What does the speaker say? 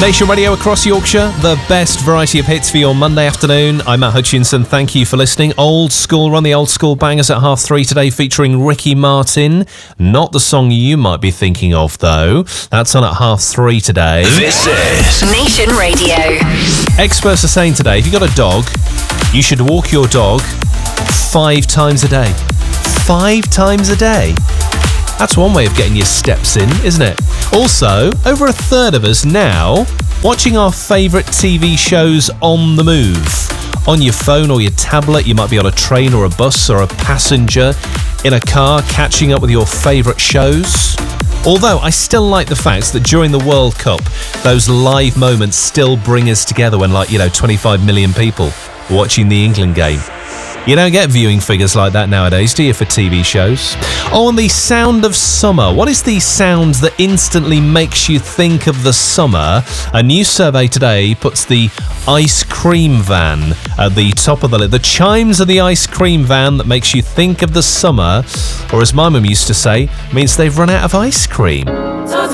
Nation Radio across Yorkshire, the best variety of hits for your Monday afternoon. I'm Matt Hutchinson, thank you for listening. Old School, run the old school bangers at 3:30 today, featuring Ricky Martin. Not the song you might be thinking of, though. That's on at 3:30 today. This is Nation Radio. Experts are saying today, if you've got a dog, you should walk your dog 5 times a day. 5 times a day? That's one way of getting your steps in, isn't it? Also, over a third of us now watching our favourite TV shows on the move. On your phone or your tablet, you might be on a train or a bus or a passenger in a car catching up with your favourite shows. Although I still like the fact that during the World Cup, those live moments still bring us together when 25 million people watching the England game. You don't get viewing figures like that nowadays, do you, for TV shows? Oh, and the sound of summer. What is the sound that instantly makes you think of the summer? A new survey today puts the ice cream van at the top of the list. The chimes of the ice cream van that makes you think of the summer, or as my mum used to say, means they've run out of ice cream.